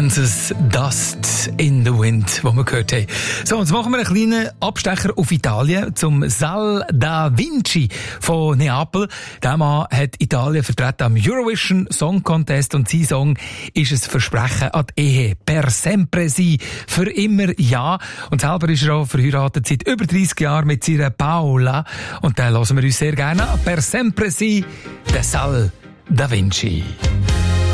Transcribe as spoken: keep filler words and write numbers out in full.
Kansas, Dust in the Wind, wo wir gehört haben. So, jetzt machen wir einen kleinen Abstecher auf Italien zum Sal da Vinci von Neapel. Der Mann hat Italien vertreten am Eurovision Song Contest und sein Song ist ein Versprechen an die Ehe. Per sempre si, für immer ja. Und selber ist er auch verheiratet seit über dreissig Jahren mit seiner Paola. Und den hören wir uns sehr gerne an. Per sempre si, der Sal da Vinci.